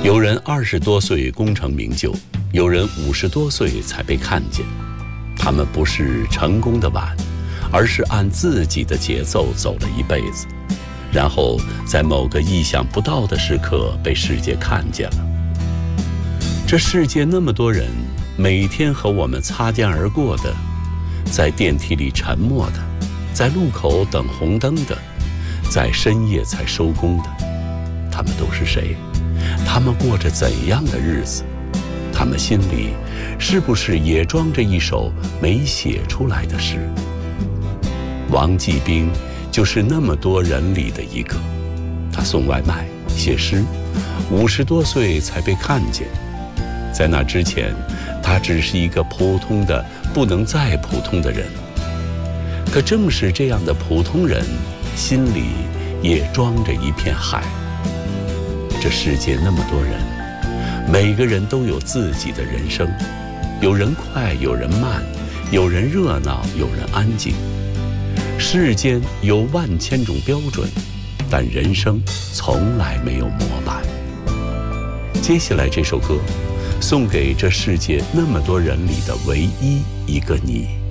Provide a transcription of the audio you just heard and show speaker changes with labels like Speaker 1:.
Speaker 1: 有人20多岁功成名就，有人50多岁才被看见。他们不是成功的晚，而是按自己的节奏走了一辈子，然后在某个意想不到的时刻被世界看见了。这世界那么多人，每天和我们擦肩而过的，在电梯里沉默的，在路口等红灯的，在深夜才收工的，他们都是谁？他们过着怎样的日子？他们心里是不是也装着一首没写出来的诗？王继兵就是那么多人里的一个。他送外卖、写诗，50多岁才被看见。在那之前，他只是一个普通的不能再普通的人。可正是这样的普通人，心里也装着一片海。这世界那么多人，每个人都有自己的人生，有人快，有人慢，有人热闹，有人安静。世间有万千种标准，但人生从来没有模板。接下来这首歌，送给这世界那么多人里的唯一一个你。